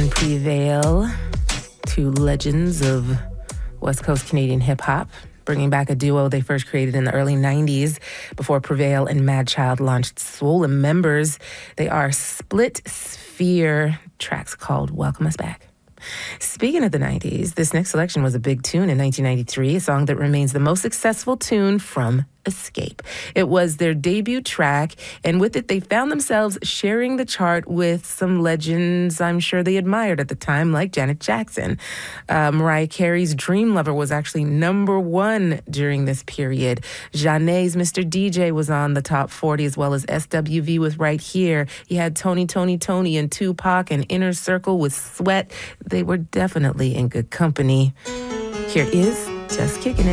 and Prevail, two legends of West Coast Canadian hip-hop, bringing back a duo they first created in the early 90s before Prevail and Madchild launched Swollen Members. They are Split Sphere, tracks called Welcome Us Back. Speaking of the 90s, this next selection was a big tune in 1993, a song that remains the most successful tune from Escape. It was their debut track, and with it, they found themselves sharing the chart with some legends I'm sure they admired at the time, like Janet Jackson. Mariah Carey's Dream Lover was actually #1 during this period. Zhané's Mr. DJ was on the top 40, as well as SWV with Right Here. You had Tony and Tupac and Inner Circle with Sweat. They were definitely in good company. Here is Just Kicking It.